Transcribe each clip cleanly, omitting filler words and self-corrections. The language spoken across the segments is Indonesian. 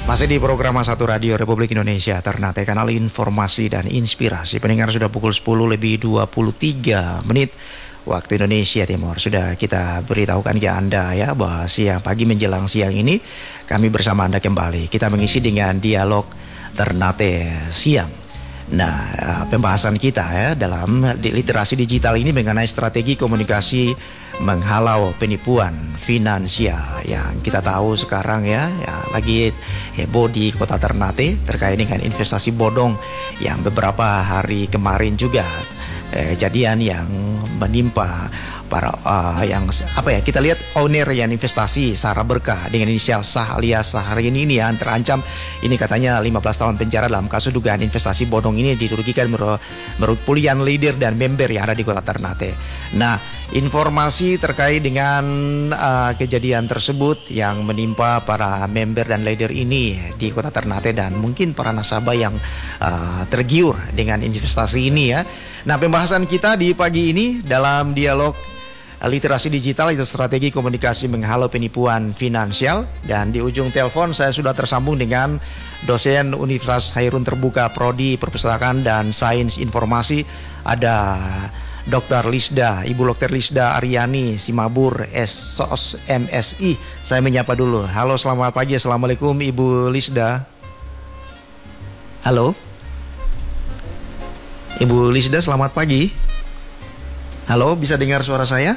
Masih di program Satu Radio Republik Indonesia, Ternate, kanal informasi dan inspirasi. Pendengar, sudah pukul 10 lebih 23 menit waktu Indonesia Timur. Sudah kita beritahukan ke Anda ya bahwa siang pagi menjelang siang ini kami bersama Anda kembali. Kita mengisi dengan dialog Ternate siang. Nah, pembahasan kita ya dalam literasi digital ini mengenai strategi komunikasi menghalau penipuan finansial yang kita tahu sekarang ya lagi heboh di kota Ternate terkait dengan investasi bodong yang beberapa hari kemarin juga kejadian yang menimpa para kita lihat owner yang investasi Sarah Berkah dengan inisial Sah alias Sahrini ini yang terancam ini katanya 15 tahun penjara dalam kasus dugaan investasi bodong ini dirugikan menurut puluhan leader dan member yang ada di kota Ternate. Nah, informasi terkait dengan kejadian tersebut yang menimpa para member dan leader ini di kota Ternate dan mungkin para nasabah yang tergiur dengan investasi ini ya. Nah, pembahasan kita di pagi ini dalam dialog literasi digital itu strategi komunikasi menghalau penipuan finansial, dan di ujung telepon saya sudah tersambung dengan dosen Universitas Hairun Terbuka Prodi Perpustakaan dan Sains Informasi, ada Dr. Lisda, Ibu Dr. Lisda Aryani Simabur SOS MSI. Saya menyapa dulu. Halo, selamat pagi. Assalamualaikum Ibu Lisda. Halo Ibu Lisda, selamat pagi. Halo, bisa dengar suara saya?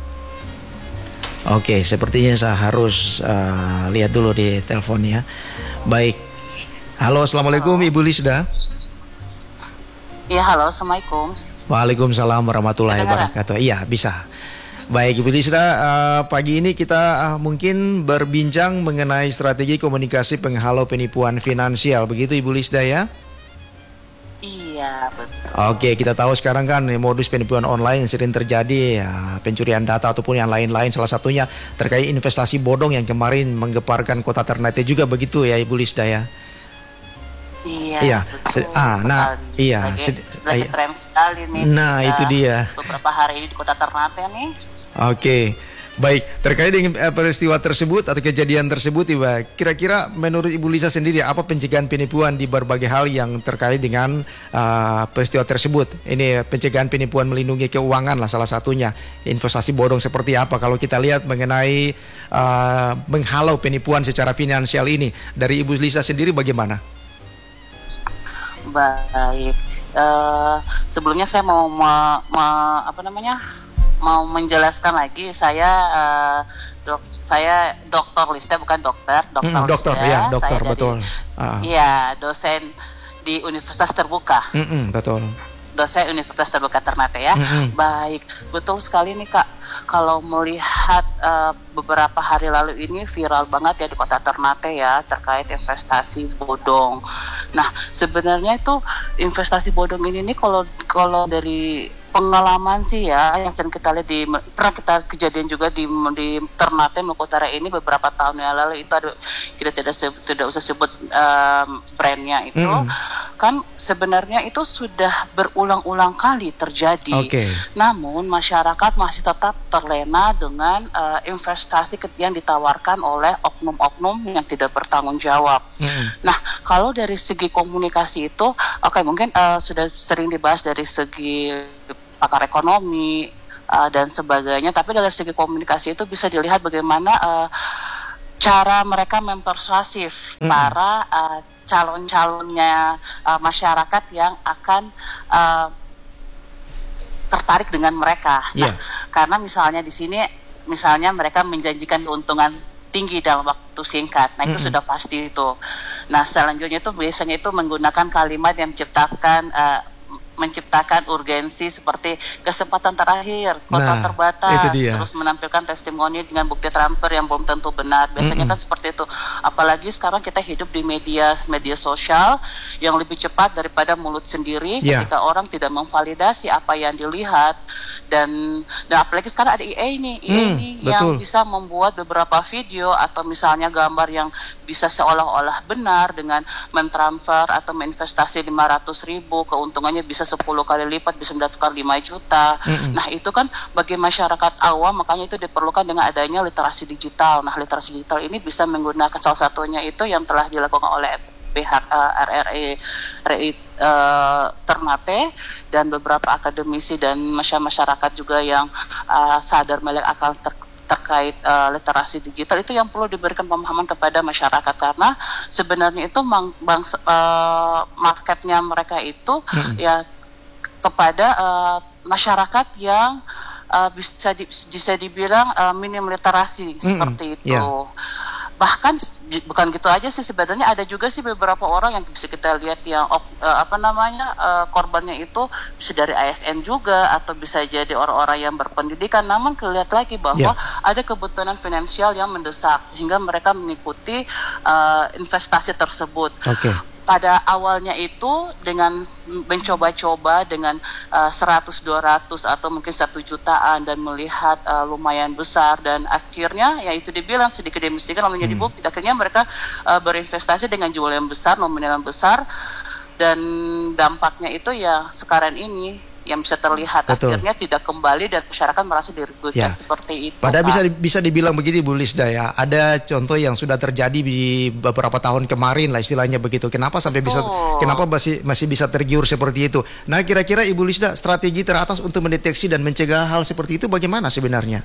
Oke, sepertinya saya harus lihat dulu di teleponnya. Baik. Halo, assalamualaikum Ibu Lisda. Iya, halo, assalamualaikum. Waalaikumsalam warahmatullahi wabarakatuh. Iya, bisa. Baik Ibu Lisda, pagi ini kita mungkin berbincang mengenai strategi komunikasi penghalau penipuan finansial. Begitu Ibu Lisda ya? Iya, betul. Oke, kita tahu sekarang kan modus penipuan online yang sering terjadi ya, pencurian data ataupun yang lain-lain, salah satunya terkait investasi bodong yang kemarin menggeparkan kota Ternate juga, begitu ya Ibu Lisda ya? Iya, betul. Lagi tren sekali nih. Nah, itu dia. Beberapa hari ini di kota Ternate nih. Oke. Baik, terkait dengan peristiwa tersebut atau kejadian tersebut, Ibu, kira-kira menurut Ibu Lisa sendiri apa pencegahan penipuan di berbagai hal yang terkait dengan peristiwa tersebut? Ini pencegahan penipuan melindungi keuangan lah salah satunya. Investasi bodong seperti apa kalau kita lihat mengenai menghalau penipuan secara finansial ini, dari Ibu Lisa sendiri bagaimana? Baik, sebelumnya saya mau mau menjelaskan lagi, saya Dr. Lisda, bukan dokter. Dokter, ya, dokter, saya betul. Iya, dosen di Universitas Terbuka. Betul. Dosen Universitas Terbuka Ternate ya. Baik, betul sekali nih Kak. Kalau melihat beberapa hari lalu ini viral banget ya di kota Ternate ya terkait investasi bodong. Nah, sebenarnya itu investasi bodong ini nih kalau dari pengalaman sih ya yang sering kita lihat pernah kita kejadian juga di Ternate Maluku Utara ini beberapa tahun yang lalu, itu ada, kita tidak usah sebut brandnya itu kan sebenarnya itu sudah berulang-ulang kali terjadi. Namun masyarakat masih tetap terlena dengan investasi yang ditawarkan oleh oknum-oknum yang tidak bertanggung jawab. Nah, kalau dari segi komunikasi itu mungkin sudah sering dibahas dari segi pakar ekonomi dan sebagainya, tapi dari segi komunikasi itu bisa dilihat bagaimana cara mereka mempersuasif para calon-calonnya masyarakat yang akan tertarik dengan mereka. Nah, karena misalnya di sini mereka menjanjikan keuntungan tinggi dalam waktu singkat. Nah, itu sudah pasti itu. Nah, selanjutnya itu biasanya itu menggunakan kalimat yang menciptakan urgensi seperti kesempatan terakhir, kota terbatas, terus menampilkan testimoni dengan bukti transfer yang belum tentu benar. Biasanya kan seperti itu. Apalagi sekarang kita hidup di media sosial yang lebih cepat daripada mulut sendiri ketika orang tidak memvalidasi apa yang dilihat, dan apalagi sekarang ada AI ini yang bisa membuat beberapa video atau misalnya gambar yang bisa seolah-olah benar dengan mentransfer atau menginvestasi 500.000, keuntungannya bisa 10 kali lipat, bisa mendapatkan 5 juta. Nah itu kan bagi masyarakat awam, makanya itu diperlukan dengan adanya literasi digital. Nah literasi digital ini bisa menggunakan salah satunya itu yang telah dilakukan oleh pihak RRI Ternate dan beberapa akademisi dan masyarakat juga yang sadar melek akal terkait literasi digital, itu yang perlu diberikan pemahaman kepada masyarakat, karena sebenarnya itu marketnya mereka itu ya kepada masyarakat yang bisa dibilang minim literasi seperti itu. Bahkan bukan gitu aja sih, sebenarnya ada juga sih beberapa orang yang bisa kita lihat yang korbannya itu bisa dari ASN juga, atau bisa jadi orang-orang yang berpendidikan, namun kelihatan lagi bahwa ada kebutuhan finansial yang mendesak sehingga mereka mengikuti investasi tersebut. Pada awalnya itu dengan mencoba-coba dengan 100, 200 atau mungkin 1 jutaan dan melihat lumayan besar, dan akhirnya ya itu dibilang sedikit demi sedikit lalu menjadi bukti. Akhirnya mereka berinvestasi dengan jumlah yang besar, nominal yang besar, dan dampaknya itu ya sekarang ini yang bisa terlihat. Betul. Akhirnya tidak kembali dan masyarakat merasa dirugikan seperti itu. Padahal bisa dibilang begini Bu Lisda ya, ada contoh yang sudah terjadi di beberapa tahun kemarin lah istilahnya begitu. Kenapa sampai kenapa masih bisa tergiur seperti itu? Nah kira-kira Ibu Lisda, strategi teratas untuk mendeteksi dan mencegah hal seperti itu bagaimana sebenarnya?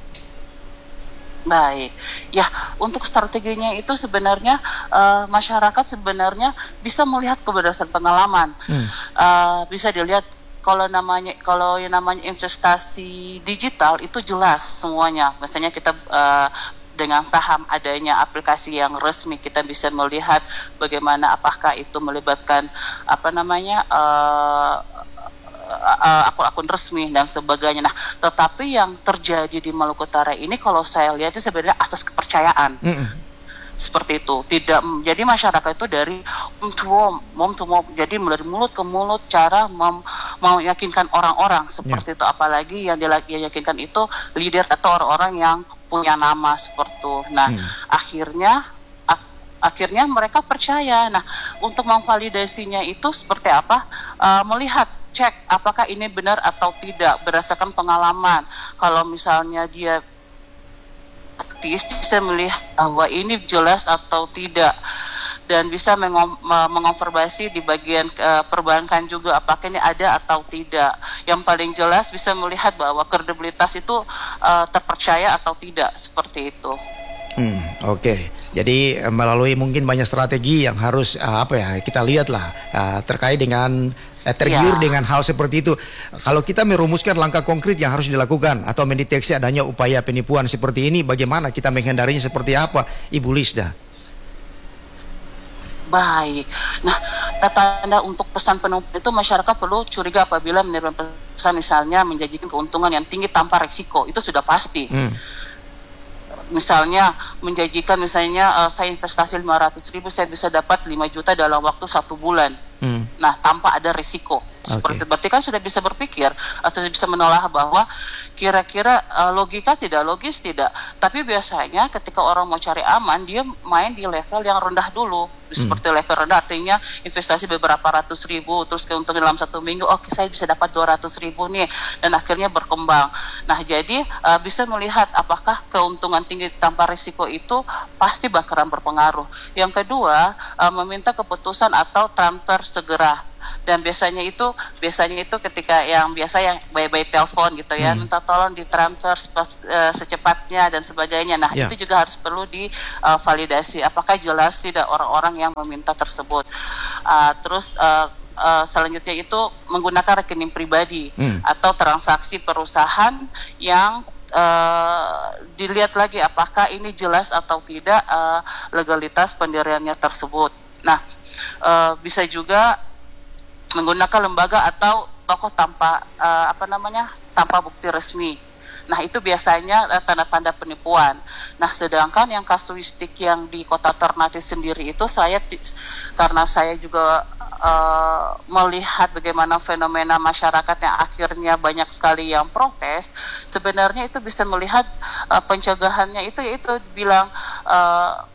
Baik, ya untuk strateginya itu sebenarnya masyarakat sebenarnya bisa melihat berdasarkan pengalaman, bisa dilihat. Kalau yang namanya investasi digital itu jelas semuanya. Misalnya kita dengan saham, adanya aplikasi yang resmi, kita bisa melihat bagaimana apakah itu melibatkan akun-akun resmi dan sebagainya. Nah, tetapi yang terjadi di Maluku Utara ini kalau saya lihat itu sebenarnya asas kepercayaan. Seperti itu, tidak. Jadi masyarakat itu dari mom to mom, jadi dari mulut ke mulut, cara meyakinkan orang-orang seperti itu. Apalagi yang diyakinkan itu leader atau orang-orang yang punya nama seperti itu. Nah, akhirnya mereka percaya. Nah, untuk memvalidasinya itu seperti apa? Melihat, cek apakah ini benar atau tidak berdasarkan pengalaman. Kalau misalnya dia bisa melihat bahwa ini jelas atau tidak, dan bisa mengonfirmasi di bagian perbankan juga apakah ini ada atau tidak. Yang paling jelas bisa melihat bahwa kredibilitas itu terpercaya atau tidak, seperti itu. Oke. Jadi melalui mungkin banyak strategi yang harus kita lihat lah terkait dengan tergiur dengan hal seperti itu. Kalau kita merumuskan langkah konkret yang harus dilakukan atau mendeteksi adanya upaya penipuan seperti ini, bagaimana kita menghindarinya seperti apa, Ibu Lisda? Baik. Nah, tanda untuk pesan penipuan itu masyarakat perlu curiga apabila menerima pesan misalnya menjanjikan keuntungan yang tinggi tanpa risiko. Itu sudah pasti. Misalnya menjanjikan saya investasi 500.000, saya bisa dapat 5 juta dalam waktu 1 bulan. Nah, tanpa ada risiko. Seperti berarti kan sudah bisa berpikir atau bisa menolak bahwa kira-kira logika tidak, logis tidak. Tapi biasanya ketika orang mau cari aman, dia main di level yang rendah dulu. Seperti level rendah artinya investasi beberapa ratus ribu, terus keuntungan dalam 1 minggu, oke, saya bisa dapat 200.000 nih, dan akhirnya berkembang. Nah, jadi bisa melihat apakah keuntungan tinggi tanpa risiko itu pasti bakalan berpengaruh. Yang kedua, meminta keputusan atau transfer segera. Dan biasanya itu ketika yang biasa yang by telepon gitu ya, minta tolong ditransfer secepatnya dan sebagainya. Nah, itu juga harus perlu divalidasi apakah jelas tidak orang-orang yang meminta tersebut. Terus selanjutnya itu menggunakan rekening pribadi atau transaksi perusahaan yang dilihat lagi apakah ini jelas atau tidak legalitas pendiriannya tersebut. Nah, bisa juga menggunakan lembaga atau tokoh tanpa bukti resmi. Nah, itu biasanya tanda-tanda penipuan. Nah, sedangkan yang kasuistik yang di Kota Ternate sendiri itu karena saya juga melihat bagaimana fenomena masyarakat yang akhirnya banyak sekali yang protes, sebenarnya itu bisa melihat pencegahannya itu yaitu bilang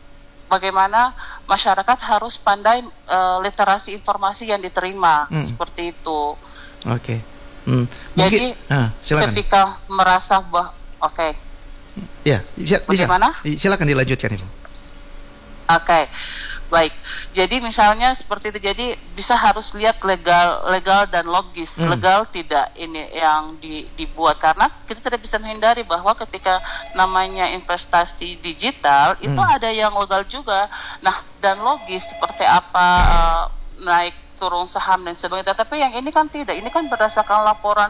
bagaimana masyarakat harus pandai literasi informasi yang diterima, seperti itu. Oke. Jadi ketika merasa ya, bisa. Bagaimana? Silakan dilanjutkan, Ibu. Oke. Baik, jadi misalnya seperti itu, jadi bisa harus lihat legal dan logis. Legal tidak ini yang dibuat, karena kita tidak bisa menghindari bahwa ketika namanya investasi digital itu ada yang legal juga. Nah, dan logis seperti apa naik turun saham dan sebagainya. Tapi yang ini kan tidak, ini kan berdasarkan laporan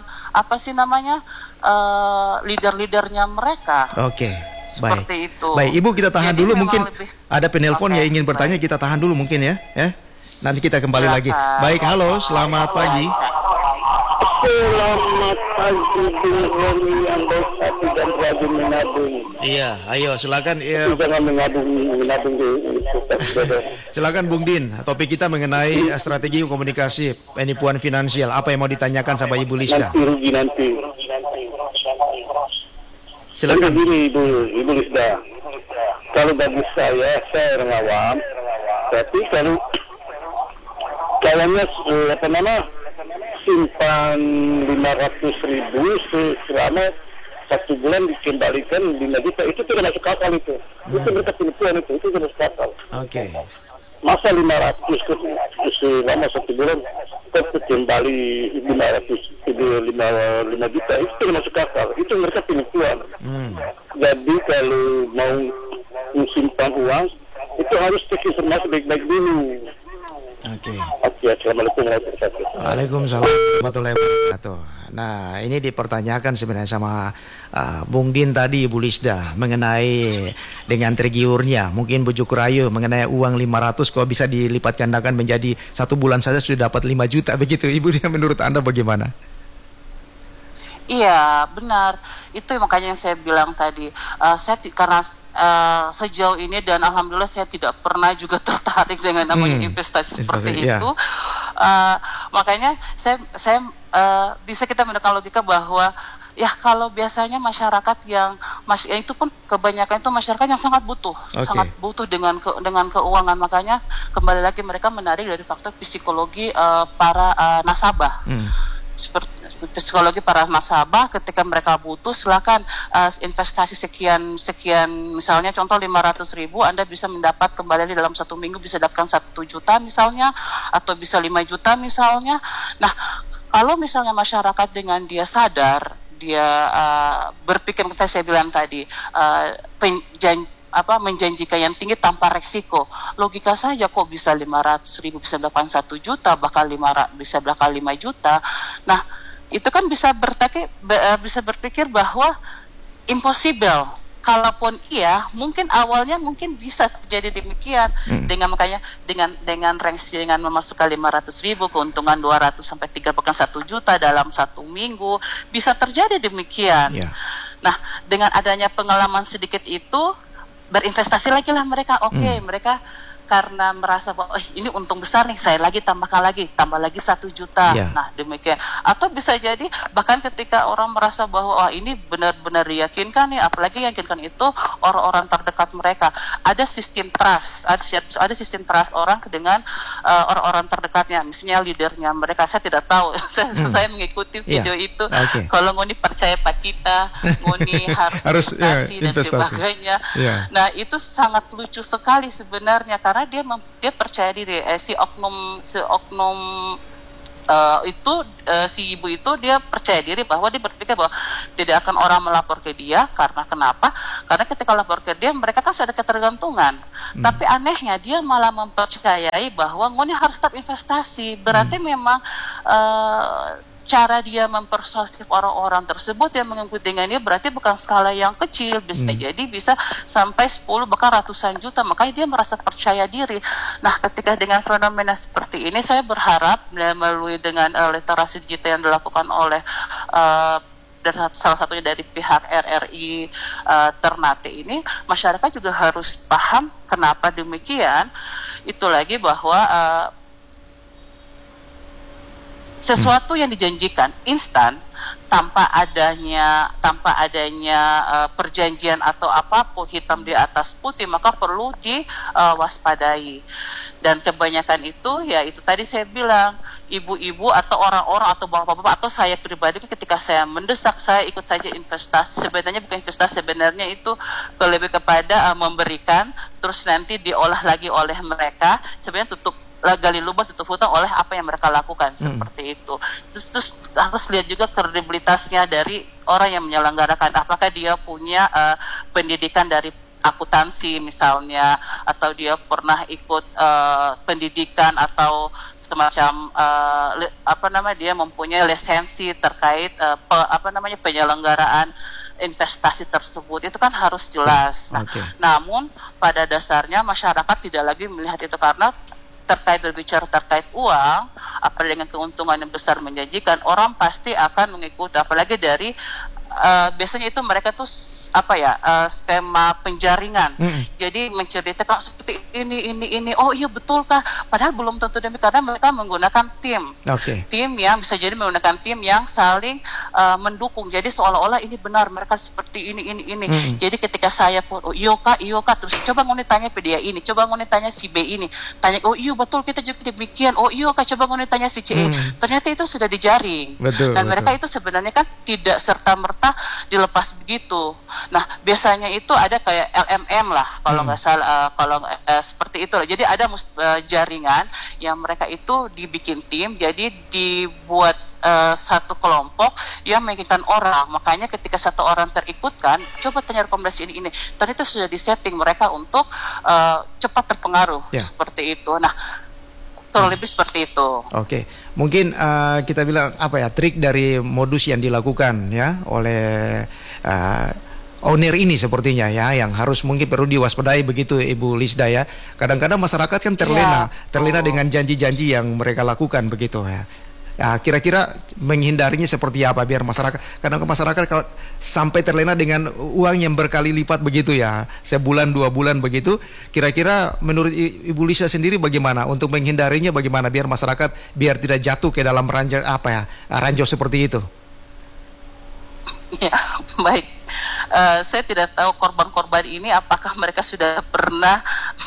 leader-leadernya mereka. Oke. Seperti itu. Baik, Ibu, kita tahan dulu, mungkin ada penelpon yang ingin bertanya, kita tahan dulu mungkin ya. Nanti kita kembali lagi. Baik, halo, selamat pagi. Selamat pagi, Bung Roni yang bersatu dan rajin menabung. Iya, ayo silakan. Jangan menabung di Silakan Bung Din. Topik kita mengenai strategi komunikasi penipuan finansial. Apa yang mau ditanyakan sama Ibu Lisda? Nanti. Silakan. Begini Ibu Lisda. Kalau bagi saya orang awam. Tapi kalau simpan 500.000 selama 1 bulan dikembalikan 5 juta, itu tidak masuk akal itu. Itu mereka penipuan itu tidak masuk akal. Oke. Masa 500 selama 1 bulan kembali 5 juta, itu tidak masuk akal. Itu mereka penipuan. Jadi kalau mau simpan uang itu harus cek informasi baik-baik dulu. Oke. Assalamualaikum warahmatullahi wabarakatuh. Waalaikumsalam warahmatullahi wabarakatuh. Nah, ini dipertanyakan sebenarnya sama Bung Din tadi, Ibu Lisda, mengenai dengan tergiurnya, mungkin bujuk rayu mengenai uang 500 kok bisa dilipat gandakan menjadi 1 bulan saja sudah dapat 5 juta begitu. Ibu, menurut Anda bagaimana? Iya, benar. Itu makanya yang saya bilang tadi. Karena sejauh ini dan alhamdulillah saya tidak pernah juga tertarik dengan namanya investasi seperti itu. Makanya saya bisa kita menggunakan logika bahwa ya kalau biasanya masyarakat yang itu pun kebanyakan itu masyarakat yang sangat butuh, sangat butuh dengan keuangan. Makanya kembali lagi mereka menarik dari faktor psikologi para nasabah. Seperti psikologi para nasabah, ketika mereka butuh silakan investasi sekian misalnya contoh 500.000 Anda bisa mendapat kembali dalam 1 minggu bisa dapatkan 1 juta misalnya, atau bisa 5 juta misalnya. Nah, kalau misalnya masyarakat dengan dia sadar, dia berpikir, saya bilang tadi menjanjikan yang tinggi tanpa resiko. Logika saja kok bisa 500.000 bisa mendapatkan 1 juta, bisa bahkan 5 juta. Nah, itu kan bisa berpikir bahwa impossible. Kalaupun iya, mungkin awalnya mungkin bisa terjadi demikian. Dengan range dengan memasukkan 500.000 keuntungan 200 sampai 3 bahkan 1 juta dalam 1 minggu bisa terjadi demikian. Nah, dengan adanya pengalaman sedikit itu berinvestasi lagi lah mereka. Mereka karena merasa bahwa ini untung besar nih, saya tambah lagi 1 juta. Nah, demikian. Atau bisa jadi bahkan ketika orang merasa bahwa ini benar-benar diyakinkan nih, apalagi yakinkan itu orang-orang terdekat mereka. Ada sistem trust, ada sistem trust orang dengan orang-orang terdekatnya, misalnya leadernya mereka. Saya tidak tahu. Saya mengikuti video itu. Kalau Ngoni percaya Pak kita, Ngoni harus investasi dan sebagainya. Nah, itu sangat lucu sekali sebenarnya, karena dia percaya diri. Si ibu itu dia percaya diri bahwa dia berpikir bahwa tidak akan orang melapor ke dia. Karena kenapa? Karena ketika lapor ke dia mereka kan sudah ada ketergantungan. Tapi anehnya dia malah mempercayai bahwa Ngoni harus tetap investasi. Berarti memang cara dia mempersuasif orang-orang tersebut yang mengikuti dengan dia berarti bukan skala yang kecil, bisa jadi bisa sampai 10 bahkan ratusan juta. Makanya dia merasa percaya diri. Nah, ketika dengan fenomena seperti ini, saya berharap melalui dengan literasi digital yang dilakukan oleh dan salah satunya dari pihak RRI Ternate ini, masyarakat juga harus paham kenapa demikian. Itu lagi bahwa sesuatu yang dijanjikan instan tanpa adanya perjanjian atau apapun hitam di atas putih, maka perlu diwaspadai. Dan kebanyakan itu ya itu tadi saya bilang, ibu-ibu atau orang-orang atau bapak-bapak atau saya pribadi ketika saya mendesak saya ikut saja investasi, sebenarnya bukan investasi, sebenarnya itu lebih kepada memberikan terus nanti diolah lagi oleh mereka, sebenarnya gali lubang tutup hutang oleh apa yang mereka lakukan, seperti itu. Terus harus lihat juga kredibilitasnya dari orang yang menyelenggarakan, apakah dia punya pendidikan dari akuntansi misalnya, atau dia pernah ikut pendidikan atau semacam dia mempunyai lisensi terkait penyelenggaraan investasi tersebut. Itu kan harus jelas. Nah, namun pada dasarnya masyarakat tidak lagi melihat itu, karena berbicara terkait uang, apalagi dengan keuntungan yang besar menjanjikan, orang pasti akan mengikuti, apalagi dari biasanya itu mereka tuh skema penjaringan. Jadi menceritakan seperti ini. Oh iya betulkah? Padahal belum tentu demikian, karena mereka menggunakan tim. Tim yang bisa jadi menggunakan tim yang saling mendukung. Jadi seolah-olah ini benar, mereka seperti ini. Jadi ketika saya pun, oh iya kak, terus coba ngoni tanya dia ini, coba ngoni tanya si B ini, tanya, oh iya betul kita juga demikian, oh iya kak, coba ngoni tanya si C. Ternyata itu sudah dijaring. Dan mereka itu sebenarnya kan tidak serta-merta dilepas begitu. Nah, biasanya itu ada kayak LMM lah, kalau nggak salah, seperti itu. Jadi ada jaringan yang mereka itu dibikin tim, jadi dibuat satu kelompok yang menginginkan orang. Makanya ketika satu orang terikutkan, coba tanya rekomendasi ini. Ternyata sudah disetting mereka untuk cepat terpengaruh, seperti itu. Nah, kurang lebih seperti itu. Mungkin kita bilang trik dari modus yang dilakukan ya oleh owner ini sepertinya ya, yang harus mungkin perlu diwaspadai begitu Ibu Lisda ya. Kadang-kadang masyarakat kan terlena dengan janji-janji yang mereka lakukan begitu ya. Kira-kira menghindarinya seperti apa biar masyarakat, kadang masyarakat kalau sampai terlena dengan uang yang berkali lipat begitu ya, sebulan 2 bulan begitu, kira-kira menurut Ibu Lisa sendiri bagaimana untuk menghindarinya, bagaimana biar masyarakat biar tidak jatuh ke dalam ranjau seperti itu? Ya, baik. Saya tidak tahu korban-korban ini apakah mereka sudah pernah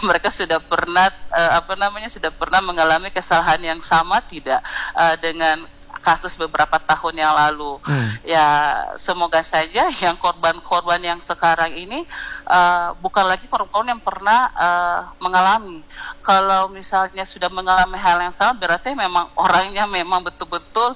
mengalami kesalahan yang sama tidak dengan kasus beberapa tahun yang lalu. Ya, semoga saja yang korban-korban yang sekarang ini bukan lagi korban yang pernah mengalami. Kalau misalnya sudah mengalami hal yang sama, berarti memang orangnya memang betul-betul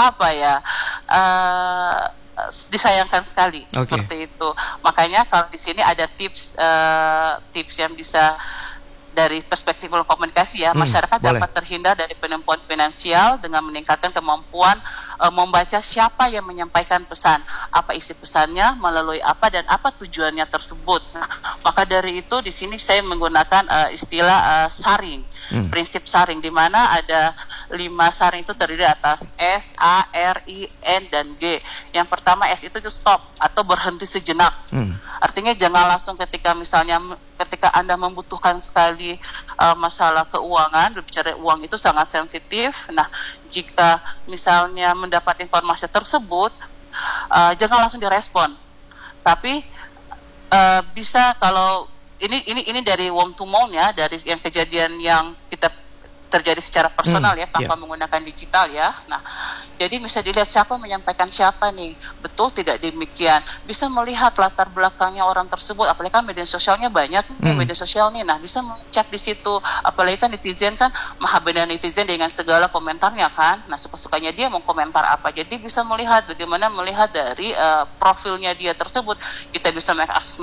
disayangkan sekali, seperti itu. Makanya kalau di sini ada tips yang bisa dari perspektif komunikasi ya, masyarakat dapat terhindar dari penipuan finansial dengan meningkatkan kemampuan membaca siapa yang menyampaikan pesan, apa isi pesannya, melalui apa dan apa tujuannya tersebut. Nah, maka dari itu di sini saya menggunakan istilah saring, prinsip saring, di mana ada 5 saring itu terdiri atas S, A, R, I, N, dan G. Yang pertama S itu stop atau berhenti sejenak. Artinya jangan langsung ketika Anda membutuhkan sekali masalah keuangan, berbicara uang itu sangat sensitif. Nah, jika misalnya mendapat informasi tersebut, jangan langsung direspon. Tapi bisa, kalau ini dari womb to mouth ya, dari yang kejadian yang kita terjadi secara personal ya, tanpa menggunakan digital ya. Nah, jadi bisa dilihat siapa menyampaikan siapa nih. Betul tidak demikian? Bisa melihat latar belakangnya orang tersebut, apalagi kan media sosialnya banyak media sosial nih. Nah, bisa cek di situ. Apalagi kan netizen kan maha benar netizen dengan segala komentarnya kan. Nah, suka-sukanya dia mau komentar apa. Jadi bisa melihat bagaimana melihat dari profilnya dia tersebut. Kita bisa mengakses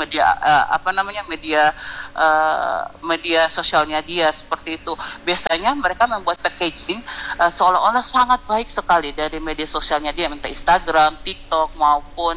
media sosialnya dia, seperti itu. Biasanya mereka membuat packaging seolah-olah sangat baik sekali dari media sosialnya dia, minta Instagram, TikTok maupun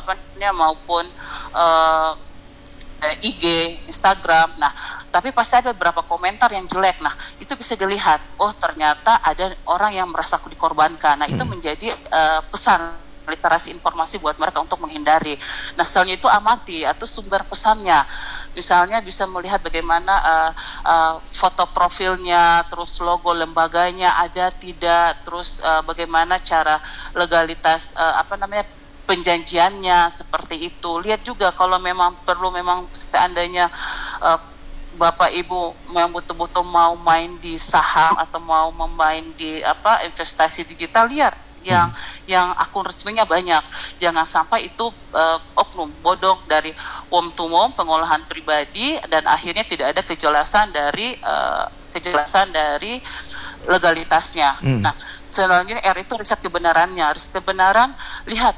IG, Instagram. Nah, tapi pasti ada beberapa komentar yang jelek. Nah, itu bisa dilihat. Oh, ternyata ada orang yang merasa dikorbankan. Nah, itu menjadi pesan literasi informasi buat mereka untuk menghindari. Nah, selanjutnya itu amati atau sumber pesannya. Misalnya bisa melihat bagaimana foto profilnya, terus logo lembaganya ada tidak, terus bagaimana cara legalitas penjanjiannya seperti itu. Lihat juga kalau memang perlu, memang seandainya Bapak Ibu yang betul-betul mau main di saham atau mau memain di investasi digital, lihat yang akun resminya banyak. Jangan sampai itu oknum bodong dari wom to wom, pengolahan pribadi, dan akhirnya tidak ada kejelasan dari legalitasnya. Nah, selanjutnya R itu riset kebenarannya. Riset kebenaran, lihat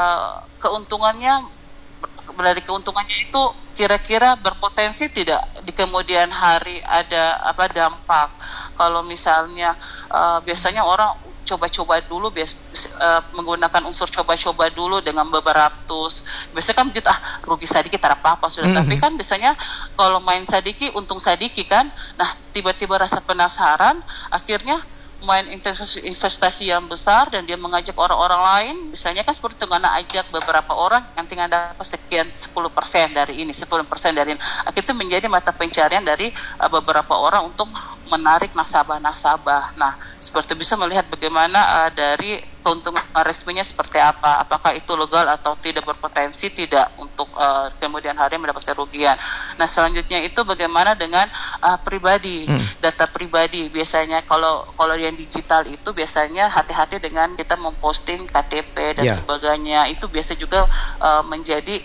keuntungannya. Dari keuntungannya itu kira-kira berpotensi tidak di kemudian hari ada dampak. Kalau misalnya biasanya orang coba-coba dulu, menggunakan unsur coba-coba dulu dengan beberapa tools. Biasanya kan begitu, rugi sedikit tak apa-apa sudah. Tapi kan biasanya kalau main sadiki, untung sadiki kan. Nah, tiba-tiba rasa penasaran, akhirnya main investasi yang besar, dan dia mengajak orang-orang lain. Misalnya kan seperti itu, Ngana ajak beberapa orang, nanti Ngana dapat sekian 10% dari ini, 10% dari ini. Akhirnya menjadi mata pencarian dari beberapa orang untuk menarik nasabah-nasabah. Nah, seperti bisa melihat bagaimana dari keuntungan resminya seperti apa, apakah itu legal atau tidak, berpotensi tidak untuk kemudian hari mendapatkan kerugian. Nah, selanjutnya itu bagaimana dengan pribadi, data pribadi. Biasanya kalau yang digital itu biasanya hati-hati dengan kita memposting KTP dan sebagainya. Itu biasa juga menjadi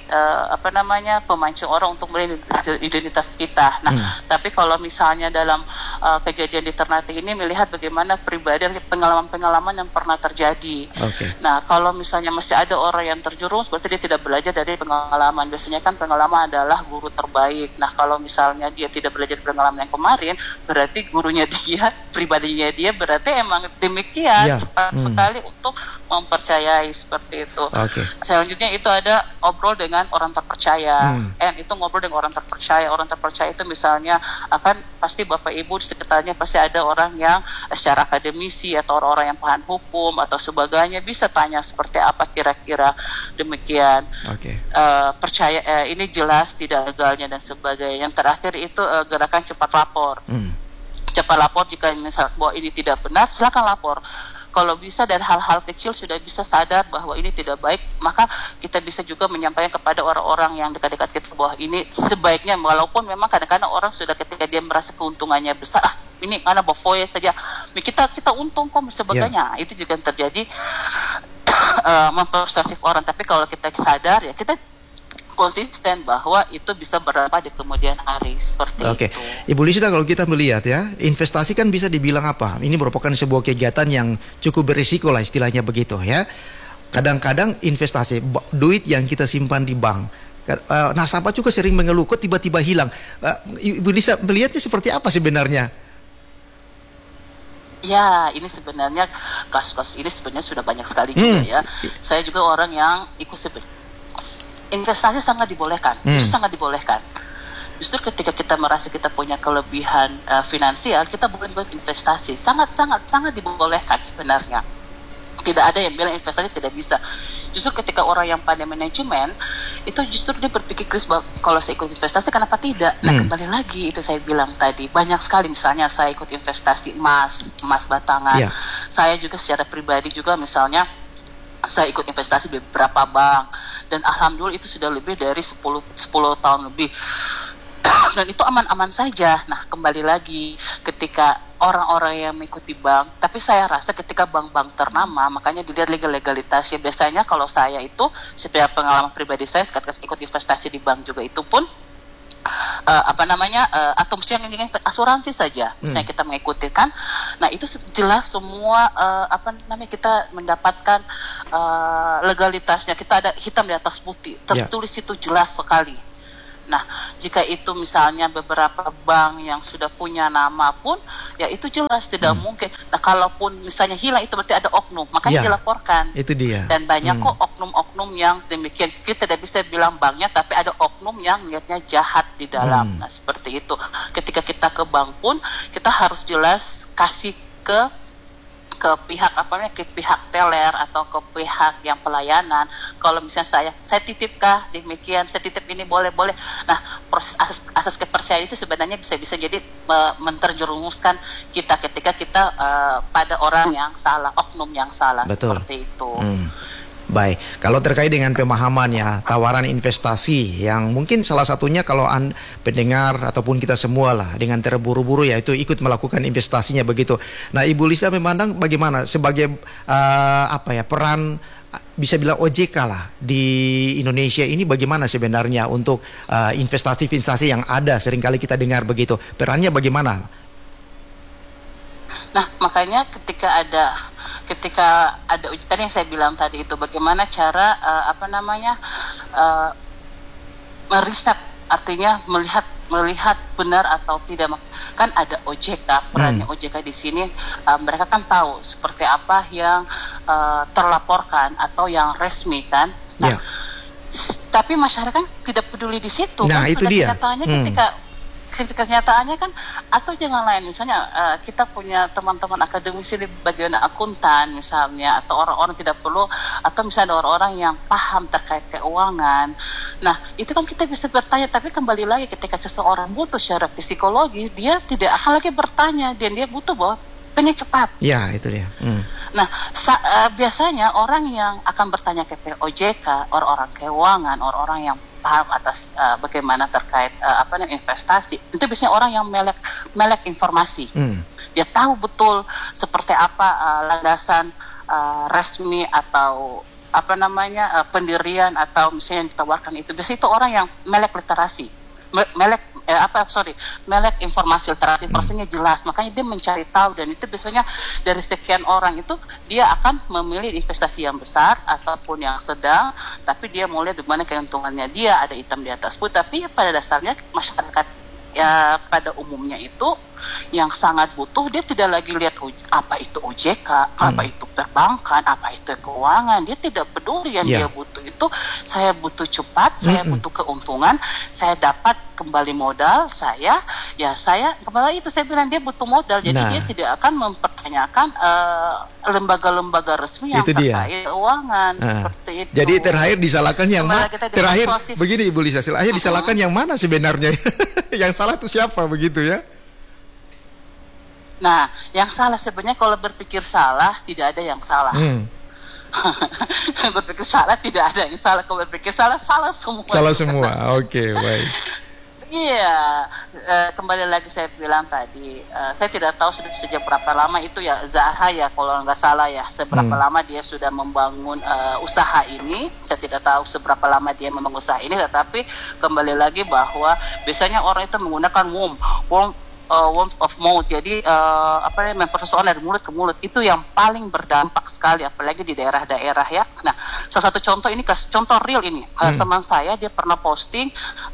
pemancing orang untuk melihat identitas kita. Nah, tapi kalau misalnya dalam kejadian di Ternate ini melihat bagaimana pribadi, pengalaman-pengalaman yang pernah terjadi. Okay. Nah, kalau misalnya masih ada orang yang terjerumus, berarti dia tidak belajar dari pengalaman. Biasanya kan pengalaman adalah guru terbaik. Nah, kalau misalnya dia tidak belajar dari pengalaman yang kemarin, berarti gurunya dia, pribadinya dia, berarti emang demikian. Sekali untuk mempercayai seperti itu. Okay. Selanjutnya itu ada obrol dengan orang terpercaya. Itu ngobrol dengan orang terpercaya. Orang terpercaya itu misalnya akan pasti Bapak Ibu di sekitarnya pasti ada orang yang secara akademisi atau orang-orang yang paham hukum atau sebagainya, bisa tanya seperti apa kira-kira demikian. Okay. Percaya ini jelas tidak legalnya dan sebagainya. Yang terakhir itu gerakan cepat lapor. Cepat lapor jika misalnya bahwa ini tidak benar, silakan lapor. Kalau bisa dari hal-hal kecil sudah bisa sadar bahwa ini tidak baik, maka kita bisa juga menyampaikan kepada orang-orang yang dekat-dekat kita bahwa ini sebaiknya, walaupun memang kadang-kadang orang sudah ketika dia merasa keuntungannya besar, ini karena bofoye saja, kita untung kok sebagainya. Itu juga yang terjadi, mempersesif orang. Tapi kalau kita sadar, ya kita konsisten bahwa itu bisa berdampak di kemudian hari seperti itu. Ibu Lisda, kalau kita melihat ya, investasi kan bisa dibilang apa? Ini merupakan sebuah kegiatan yang cukup berisiko lah, istilahnya begitu ya. Kadang-kadang investasi, duit yang kita simpan di bank, nasabah juga sering mengeluh kok tiba-tiba hilang. Ibu Lisda melihatnya seperti apa sebenarnya? Ya, ini sebenarnya kasus-kasus ini sebenarnya sudah banyak sekali juga ya. Saya juga orang yang ikut investasi sangat dibolehkan, itu sangat dibolehkan. Justru ketika kita merasa kita punya kelebihan finansial, kita boleh buat investasi, sangat dibolehkan sebenarnya. Tidak ada yang bilang investasi tidak bisa. Justru ketika orang yang pandai manajemen, itu justru dia berpikir Chris, kalau saya ikut investasi kenapa tidak? Nah, kembali lagi itu saya bilang tadi, banyak sekali misalnya saya ikut investasi emas batangan. Saya juga secara pribadi juga misalnya saya ikut investasi di beberapa bank, dan alhamdulillah itu sudah lebih dari 10 tahun lebih. Dan itu aman-aman saja. Nah, kembali lagi ketika orang-orang yang mengikuti bank, tapi saya rasa ketika bank-bank ternama, makanya dilihat legalitasnya. Biasanya kalau saya itu, sebenarnya pengalaman pribadi saya ketika ikut investasi di bank juga itu pun atau misalnya asuransi saja, misalnya kita mengikuti kan, nah itu jelas semua kita mendapatkan legalitasnya, kita ada hitam di atas putih, tertulis itu jelas sekali. Nah, jika itu misalnya beberapa bank yang sudah punya nama pun, ya itu jelas tidak mungkin. Nah, kalaupun misalnya hilang, itu berarti ada oknum, makanya dilaporkan. Itu dia. Dan banyak kok oknum-oknum yang demikian. Kita tidak bisa bilang banknya, tapi ada oknum yang niatnya jahat di dalam. Nah, seperti itu. Ketika kita ke bank pun, kita harus jelas kasih ke ke pihak ke pihak teller atau ke pihak yang pelayanan. Kalau misalnya saya titip kah demikian, saya titip ini boleh. Nah, proses asas kepercayaan itu sebenarnya bisa jadi menterjerumuskan kita ketika kita pada orang yang salah, oknum yang salah. Betul. Seperti itu. Baik, kalau terkait dengan pemahaman ya, tawaran investasi yang mungkin salah satunya kalau pendengar ataupun kita semua lah dengan terburu-buru yaitu ikut melakukan investasinya begitu. Nah, Ibu Lisa memandang bagaimana sebagai peran bisa bilang OJK lah di Indonesia ini, bagaimana sebenarnya untuk investasi-investasi yang ada seringkali kita dengar begitu, perannya bagaimana? Nah, makanya ketika ada tadi yang saya bilang tadi itu bagaimana cara meriset, artinya melihat benar atau tidak, kan ada OJK, perannya OJK di sini, mereka kan tahu seperti apa yang terlaporkan atau yang resmi kan. Nah, tapi masyarakat tidak peduli di situ. Nah, kan itu dia. Kenyataannya kan, atau jangan lain, misalnya kita punya teman-teman akademisi di bagian akuntan misalnya, atau orang-orang tidak perlu, atau misalnya orang-orang yang paham terkait keuangan. Nah, itu kan kita bisa bertanya, tapi kembali lagi ketika seseorang butuh secara psikologis, dia tidak akan lagi bertanya, dan dia butuh bahwa pengen cepat. Ya, itu dia. Nah, biasanya orang yang akan bertanya ke OJK, orang-orang keuangan, orang-orang yang paham atas bagaimana terkait investasi, itu biasanya orang yang melek informasi. Dia tahu betul seperti apa landasan resmi atau pendirian atau misalnya yang ditawarkan itu. Biasanya itu orang yang melek literasi, melek informasi, literasi informasinya jelas, makanya dia mencari tahu, dan itu biasanya dari sekian orang itu dia akan memilih investasi yang besar ataupun yang sedang, tapi dia mau lihat bagaimana keuntungannya. Dia ada hitam di atas putih, tapi pada dasarnya masyarakat ya pada umumnya itu yang sangat butuh, dia tidak lagi lihat apa itu OJK, apa itu perbankan, apa itu keuangan, dia tidak peduli. Yang dia butuh itu, saya butuh cepat, saya butuh keuntungan, saya dapat kembali modal saya kembali, itu saya bilang dia butuh modal. Jadi dia tidak akan mempertanyakan lembaga-lembaga resmi yang terkait keuangan. Seperti itu. Jadi terakhir disalahkan yang mana? Terakhir begini Ibu Lisa, akhirnya disalahkan yang mana sebenarnya? Yang salah itu siapa begitu ya? Nah, yang salah sebenarnya kalau berpikir salah, tidak ada yang salah. Berpikir salah, tidak ada yang salah. Kalau berpikir salah, salah semua. Salah semua, oke, baik. Iya, kembali lagi saya bilang tadi, saya tidak tahu sudah sejak berapa lama itu ya, Zahra ya kalau nggak salah ya, seberapa lama dia sudah membangun usaha ini. Saya tidak tahu seberapa lama dia membangun usaha ini, tetapi kembali lagi bahwa biasanya orang itu menggunakan word of mouth, jadi mempersoalkan dari mulut ke mulut, itu yang paling berdampak sekali, apalagi di daerah-daerah ya. Nah, salah satu contoh ini, contoh real ini, teman saya dia pernah posting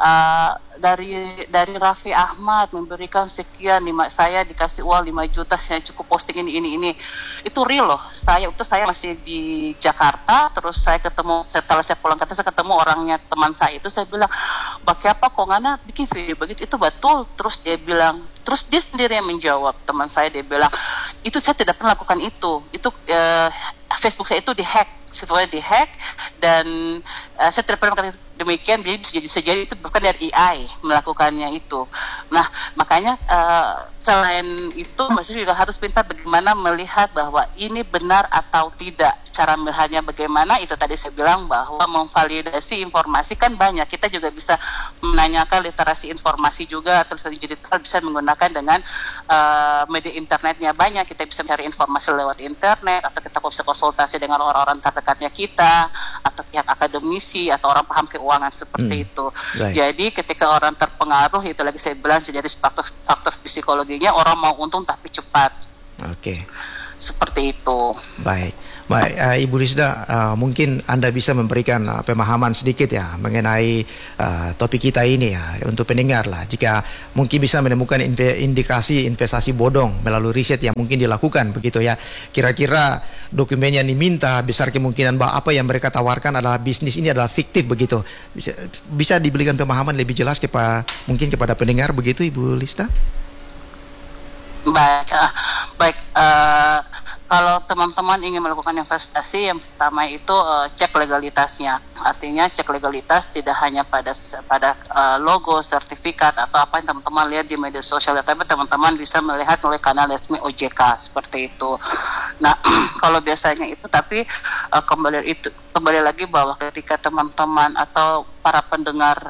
dari Raffi Ahmad memberikan sekian, saya dikasih uang 5 juta, saya cukup posting ini. Itu real loh. Saya masih di Jakarta, terus saya ketemu, setelah saya pulang saya ketemu orangnya, teman saya itu, saya bilang, "Bagaimana kok ngana bikin video begitu?" Itu betul. Terus dia sendiri yang menjawab, teman saya, dia bilang, "Itu saya tidak pernah lakukan itu Facebook saya itu setelah dihack, dan saya tidak pernah melakukan demikian." Bisa jadi itu bukan dari AI melakukannya itu. Nah, makanya selain itu maksudnya juga harus pintar bagaimana melihat bahwa ini benar atau tidak. Cara melihatnya bagaimana, itu tadi saya bilang bahwa memvalidasi informasi kan banyak. Kita juga bisa menanyakan literasi informasi juga, atau digital bisa menggunakan dengan media internetnya banyak. Kita bisa mencari informasi lewat internet, atau kita bisa konsultasi dengan orang-orang terdekatnya kita, atau pihak akademisi, atau orang paham keuangan seperti itu. Right. Jadi ketika orang terpengaruh, itu lagi saya bilang jadi faktor psikologinya, orang mau untung tapi cepat. Oke. Seperti itu. Baik, Ibu Lisda, mungkin Anda bisa memberikan pemahaman sedikit ya mengenai topik kita ini ya, untuk pendengar lah, jika mungkin bisa menemukan indikasi investasi bodong melalui riset yang mungkin dilakukan begitu ya. Kira-kira dokumen yang diminta, besar kemungkinan bahwa apa yang mereka tawarkan adalah bisnis ini adalah fiktif begitu. Bisa diberikan pemahaman lebih jelas kepada pendengar begitu, Ibu Lisda? Baik. kalau teman-teman ingin melakukan investasi, yang pertama itu cek legalitasnya. Artinya cek legalitas tidak hanya pada logo, sertifikat atau apa yang teman-teman lihat di media sosial, tapi teman-teman bisa melihat melalui kanal resmi OJK seperti itu. Nah, kalau biasanya itu, tapi kembali lagi bahwa ketika teman-teman atau para pendengar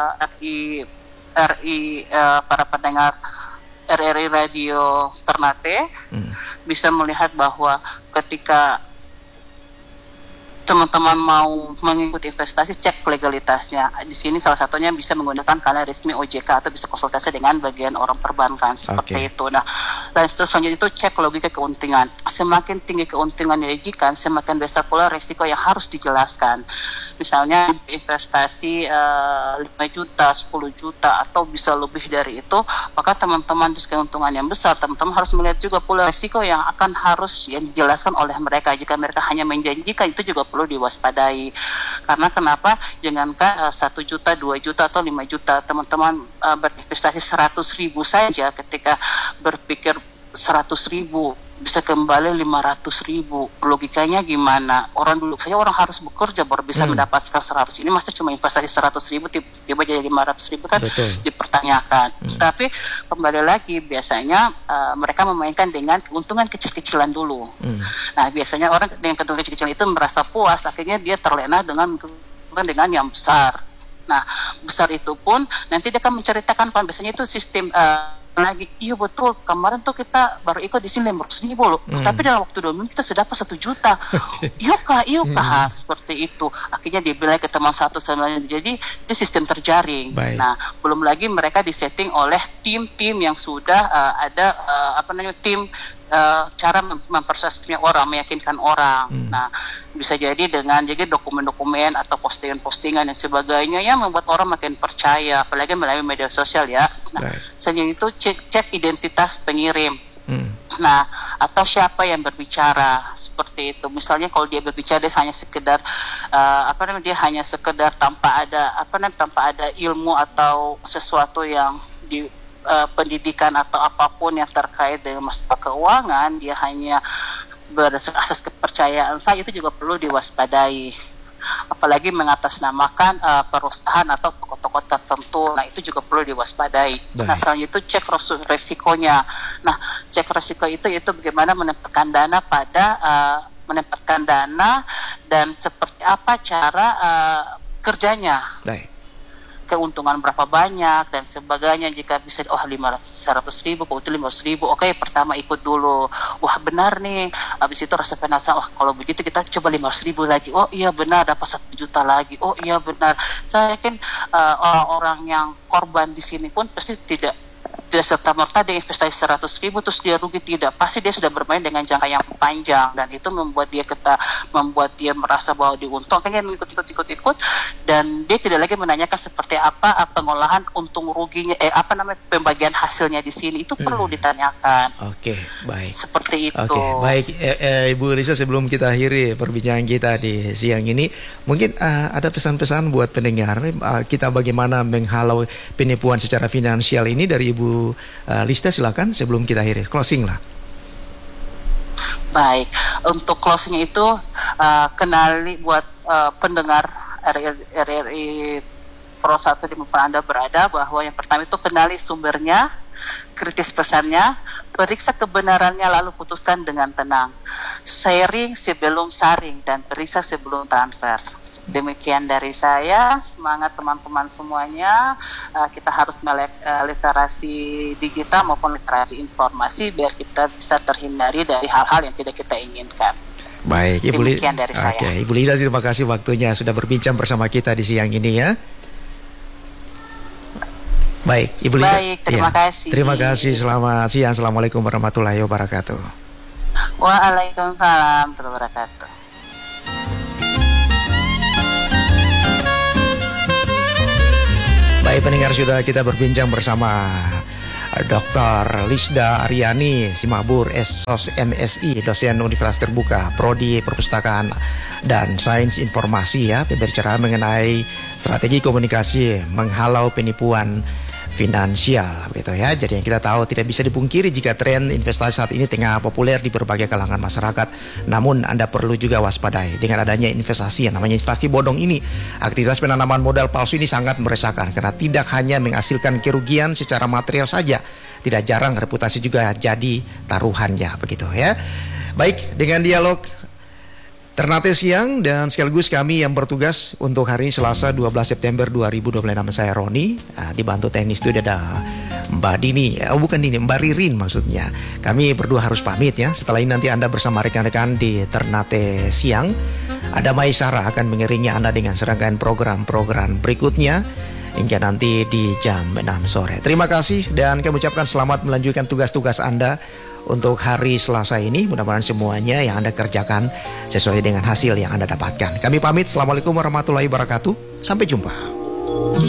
para pendengar RRI Radio Ternate bisa melihat bahwa ketika teman-teman mau mengikuti investasi, cek legalitasnya. Di sini salah satunya bisa menggunakan kanal resmi OJK atau bisa konsultasi dengan bagian orang perbankan seperti itu. Nah, dan selanjutnya itu cek logika keuntungan. Semakin tinggi keuntungan yang dijanjikan, semakin besar pula risiko yang harus dijelaskan. Misalnya investasi 5 juta, 10 juta atau bisa lebih dari itu, maka teman-teman di keuntungan yang besar, teman-teman harus melihat juga pula risiko yang akan harus yang dijelaskan oleh mereka. Jika mereka hanya menjanjikan, itu juga perlu diwaspadai. Karena kenapa? Jangankan 1 juta, 2 juta atau 5 juta, teman-teman berinvestasi 100.000 saja, ketika berpikir 100.000 bisa kembali 500.000. Logikanya gimana? Orang harus bekerja baru bisa mendapatkan 100. Ini masa cuma investasi 100.000 tiba-tiba jadi 500.000 kan? Betul. Dipertanyakan. Tapi kembali lagi biasanya mereka memainkan dengan keuntungan kecil-kecilan dulu. Nah, biasanya orang dengan keuntungan kecil-kecilan itu merasa puas, akhirnya dia terlena dengan yang besar. Nah, besar itu pun nanti dia akan menceritakan kan, biasanya itu sistem lagi, iya betul, kemarin tuh kita baru ikut di sini 500.000 loh, tapi dalam waktu 2 minggu kita sudah dapat 1 juta. Iya kah, seperti itu. Akhirnya dia bilang ke teman satu sama lain. Jadi itu sistem terjaring. Nah, belum lagi mereka disetting oleh tim-tim yang sudah ada tim cara mempersepsikan orang, meyakinkan orang. Nah, bisa jadi dengan dokumen-dokumen atau postingan-postingan dan sebagainya yang membuat orang makin percaya, apalagi melalui media sosial ya. Nah, selain itu cek identitas pengirim. Nah, atau siapa yang berbicara seperti itu. Misalnya kalau dia berbicara dia hanya sekedar tanpa ada ilmu atau sesuatu yang di pendidikan atau apapun yang terkait dengan masalah keuangan, dia hanya berdasarkan asas kepercayaan saya, itu juga perlu diwaspadai. Apalagi mengatasnamakan perusahaan atau tokoh-tokoh tertentu, nah itu juga perlu diwaspadai. Nah, selanjutnya itu cek resikonya. Nah, cek resiko itu bagaimana menempatkan dana dan seperti apa cara kerjanya. Keuntungan berapa banyak dan sebagainya. Jika bisa 100.000, kalau itu 500.000, oke, pertama ikut dulu. Wah, benar nih. Habis itu rasa penasaran, kalau begitu kita coba 500.000 lagi. Oh iya benar, dapat 1 juta lagi. Oh iya benar. Saya yakin orang-orang yang korban di sini pun pasti tidak serta-merta dia investasi 100.000 terus dia rugi, tidak. Pasti dia sudah bermain dengan jangka yang panjang, dan itu membuat dia merasa bahwa diuntung, akhirnya ikut dan dia tidak lagi menanyakan seperti apa pengolahan untung ruginya, pembagian hasilnya di sini, itu perlu ditanyakan. Oke, baik. Seperti itu. Oke, baik. Ibu Lisa, sebelum kita akhiri perbincangan kita di siang ini, mungkin ada pesan-pesan buat pendengar kita bagaimana menghalau penipuan secara finansial ini dari Ibu Lista, silakan sebelum kita akhiri closing lah. Baik, untuk closing itu kenali buat pendengar RRI Pro 1 dimanapun Anda berada, bahwa yang pertama itu kenali sumbernya, kritis pesannya, periksa kebenarannya, lalu putuskan dengan tenang. Sharing sebelum saring dan periksa sebelum transfer. Demikian dari saya. Semangat teman-teman semuanya. Kita harus melek literasi digital maupun literasi informasi biar kita bisa terhindari dari hal-hal yang tidak kita inginkan. Baik, demikian dari saya. Ibu Lisa, terima kasih waktunya sudah berbincang bersama kita di siang ini ya. Baik, Ibu Lisa. Baik, terima kasih. Terima kasih. Selamat siang. Assalamualaikum warahmatullahi wabarakatuh. Waalaikumsalam warahmatullahi wabarakatuh. Baik pendengar, sudah kita berbincang bersama Dr. Lisda Aryani Simabur, SOS MSI, dosen Universitas Terbuka, Prodi Perpustakaan dan Sains Informasi ya, berbicara mengenai strategi komunikasi menghalau penipuan finansial gitu ya. Jadi yang kita tahu tidak bisa dipungkiri jika tren investasi saat ini tengah populer di berbagai kalangan masyarakat. Namun Anda perlu juga waspadai dengan adanya investasi yang namanya investasi bodong ini. Aktivitas penanaman modal palsu ini sangat meresahkan karena tidak hanya menghasilkan kerugian secara material saja, tidak jarang reputasi juga jadi taruhannya begitu ya. Baik, dengan dialog Ternate Siang dan sekaligus kami yang bertugas untuk hari ini Selasa 12 September 2026, saya Roni, dibantu teknis itu ada Mbak Dini, bukan Dini, Mbak Ririn maksudnya. Kami berdua harus pamit ya. Setelah ini nanti Anda bersama rekan-rekan di Ternate Siang. Ada Maisara akan mengiringi Anda dengan serangkaian program-program berikutnya hingga nanti di jam 6 sore. Terima kasih dan kami ucapkan selamat melanjutkan tugas-tugas Anda untuk hari Selasa ini. Mudah-mudahan semuanya yang Anda kerjakan sesuai dengan hasil yang Anda dapatkan. Kami pamit. Assalamualaikum warahmatullahi wabarakatuh. Sampai jumpa.